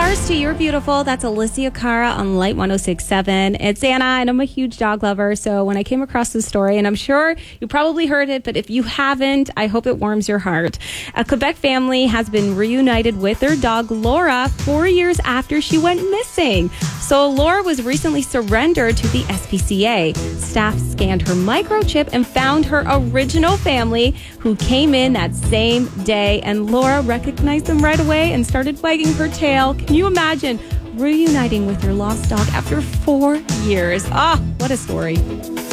Stars to You're Beautiful. That's Alicia Cara on Light 106.7. It's Anna, and I'm a huge dog lover. So when I came across this story, and I'm sure you probably heard it, but if you haven't, I hope it warms your heart. A Quebec family has been reunited with their dog, Laura, 4 years after she went missing. So Laura was recently surrendered to the SPCA. Staff scanned her microchip and found her original family, who came in that same day. And Laura recognized them right away and started wagging her tail. Can you imagine reuniting with your lost dog after 4 years? Ah, what a story.